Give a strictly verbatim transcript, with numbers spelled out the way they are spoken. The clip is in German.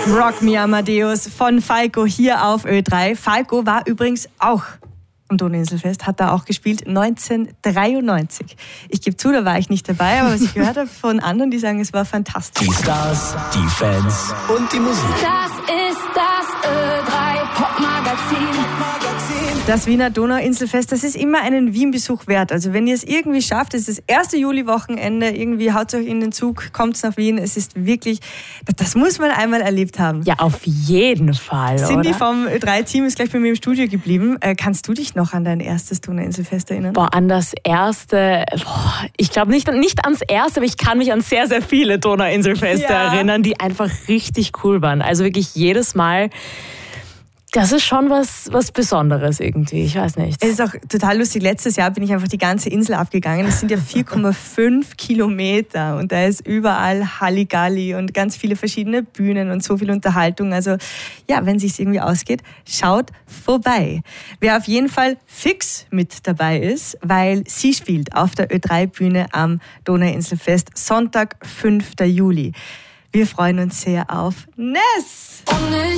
Rock Me Amadeus von Falco hier auf Ö drei. Falco war übrigens auch am Donauinselfest, hat da auch gespielt, neunzehnhundertdreiundneunzig. Ich gebe zu, da war ich nicht dabei, aber was ich gehört habe von anderen, die sagen, es war fantastisch. Die Stars, die Fans und die Musik. Das ist das Ö drei Popmagazin. Das Wiener Donauinselfest, das ist immer einen Wien-Besuch wert. Also wenn ihr es irgendwie schafft, es ist das erste Juli-Wochenende, irgendwie haut euch in den Zug, kommt nach Wien. Es ist wirklich, das muss man einmal erlebt haben. Ja, auf jeden Fall, Cindy oder? vom Ö drei Team ist gleich bei mir im Studio geblieben. Äh, kannst du dich noch an dein erstes Donauinselfest erinnern? Boah, an das erste, boah, ich glaube nicht, nicht ans erste, aber ich kann mich an sehr, sehr viele Donauinselfeste Ja. erinnern, die einfach richtig cool waren. Also wirklich jedes Mal. Das ist schon was, was Besonderes irgendwie, ich weiß nicht. Es ist auch total lustig. Letztes Jahr bin ich einfach die ganze Insel abgegangen. Es sind ja vier Komma fünf Kilometer und da ist überall Halligalli und ganz viele verschiedene Bühnen und so viel Unterhaltung. Also ja, wenn es sich irgendwie ausgeht, schaut vorbei. Wer auf jeden Fall fix mit dabei ist, weil sie spielt auf der Ö drei Bühne am Donauinselfest, Sonntag, fünften Juli. Wir freuen uns sehr auf Ness! Und ich